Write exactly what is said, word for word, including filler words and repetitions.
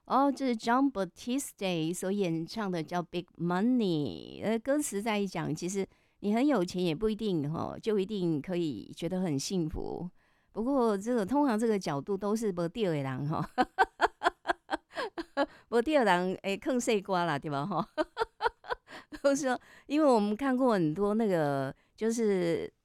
哦，这是 John Batiste 所演唱的叫《Big Money》。呃，歌词在一讲，其实你很有钱也不一定哈、哦，就一定可以觉得很幸福。不过这个通常这个角度都是无对的人哈、哦，无对的人诶，更细瓜啦，对吧哈？就是说，因为我们看过很多那个，就是